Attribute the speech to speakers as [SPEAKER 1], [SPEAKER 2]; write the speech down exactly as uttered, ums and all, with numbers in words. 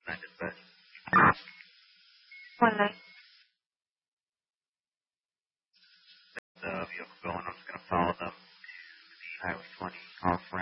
[SPEAKER 1] Nine dispatch.
[SPEAKER 2] One nine.
[SPEAKER 1] The vehicle going, I'm just going to follow them. Highway twenty, call